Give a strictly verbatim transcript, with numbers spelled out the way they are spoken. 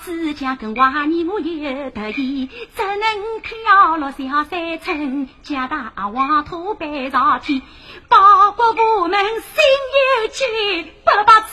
子家跟娃儿母有得意，只能飘落小山村，家大黄土背朝天，报国无门心有气，不把